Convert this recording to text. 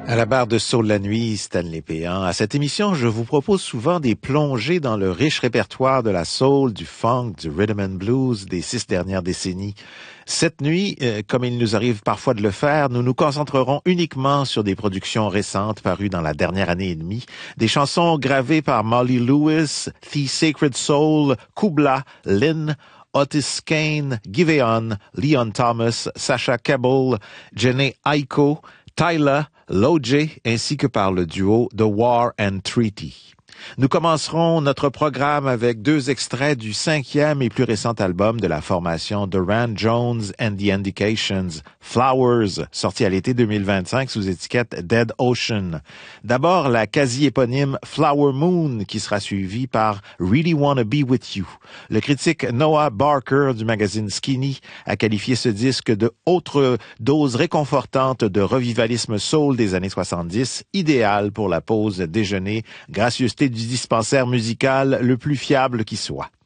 À la barre de Soul la nuit, Stanley Péan. À cette émission, je vous propose souvent des plongées dans le riche répertoire de la soul, du funk, du rhythm and blues des 6 dernières décennies. Cette nuit, comme il nous arrive parfois de le faire, nous nous concentrerons uniquement sur des productions récentes parues dans la dernière année et demie, des chansons gravées par Molly Lewis, The Sacred Soul, Kubla, Lynn, Otis Kane, Giveon, Leon Thomas, Sasha Cabell, Jhené Aiko, Tyler, Loj, ainsi que par le duo The War and Treaty. Nous commencerons notre programme avec 2 extraits du 5e et plus récent album de la formation Durand Jones and the Indications, Flowers, sorti à l'été 2025 sous étiquette Dead Ocean. D'abord, la quasi-éponyme Flower Moon, qui sera suivie par Really Wanna Be With You. Le critique Noah Barker du magazine Skinny a qualifié ce disque de autre dose réconfortante de revivalisme soul des années 70, idéal pour la pause déjeuner, gracieuseté du dispensaire musical le plus fiable qui soit.